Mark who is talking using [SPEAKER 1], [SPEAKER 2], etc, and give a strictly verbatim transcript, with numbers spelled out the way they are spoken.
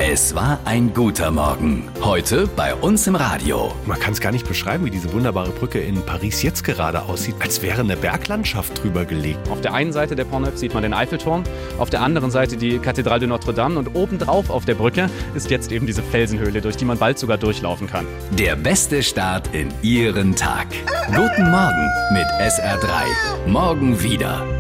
[SPEAKER 1] Es war ein guter Morgen. Heute bei uns im Radio.
[SPEAKER 2] Man kann es gar nicht beschreiben, wie diese wunderbare Brücke in Paris jetzt gerade aussieht, als wäre eine Berglandschaft drüber gelegt.
[SPEAKER 3] Auf der einen Seite der Pont-Neuf sieht man den Eiffelturm, auf der anderen Seite die Kathedrale de Notre-Dame und obendrauf auf der Brücke ist jetzt eben diese Felsenhöhle, durch die man bald sogar durchlaufen kann.
[SPEAKER 1] Der beste Start in Ihren Tag. Guten Morgen mit S R drei. Morgen wieder.